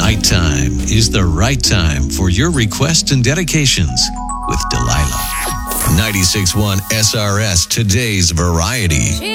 Nighttime is the right time for your requests and dedications with Delilah. 96.1 SRS, today's variety.